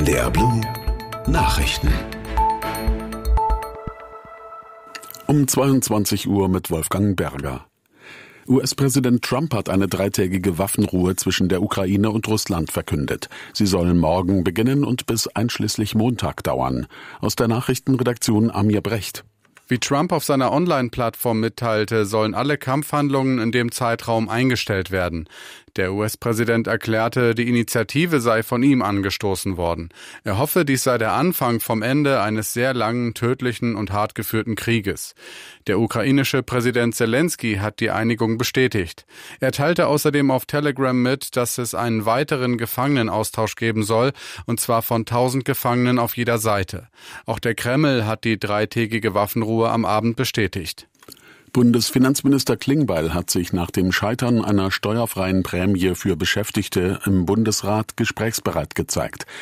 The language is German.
MDR Blue Nachrichten. Um 22 Uhr mit Wolfgang Berger. US-Präsident Trump hat eine 3-tägige Waffenruhe zwischen der Ukraine und Russland verkündet. Sie soll morgen beginnen und bis einschließlich Montag dauern. Aus der Nachrichtenredaktion Amir Brecht. Wie Trump auf seiner Online-Plattform mitteilte, sollen alle Kampfhandlungen in dem Zeitraum eingestellt werden. Der US-Präsident erklärte, die Initiative sei von ihm angestoßen worden. Er hoffe, dies sei der Anfang vom Ende eines sehr langen, tödlichen und hart geführten Krieges. Der ukrainische Präsident Zelensky hat die Einigung bestätigt. Er teilte außerdem auf Telegram mit, dass es einen weiteren Gefangenenaustausch geben soll, und zwar von 1000 Gefangenen auf jeder Seite. Auch der Kreml hat die 3-tägige Waffenruhe am Abend bestätigt. Bundesfinanzminister Klingbeil hat sich nach dem Scheitern einer steuerfreien Prämie für Beschäftigte im Bundesrat gesprächsbereit gezeigt.